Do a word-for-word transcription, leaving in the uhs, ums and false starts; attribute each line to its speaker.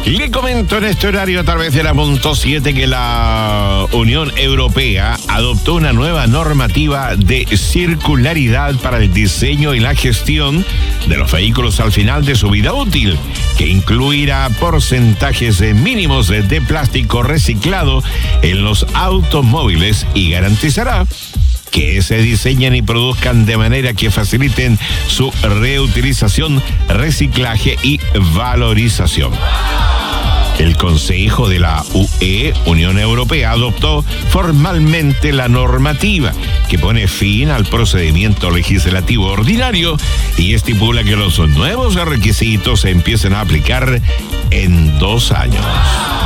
Speaker 1: Le comento en este horario a través de la punto siete que la Unión Europea adoptó una nueva normativa de circularidad para el diseño y la gestión de los vehículos al final de su vida útil, que incluirá porcentajes mínimos de plástico reciclado en los automóviles y garantizará que se diseñen y produzcan de manera que faciliten su reutilización, reciclaje y valorización. El Consejo de la U E, Unión Europea, adoptó formalmente la normativa que pone fin al procedimiento legislativo ordinario y estipula que los nuevos requisitos se empiecen a aplicar en dos años.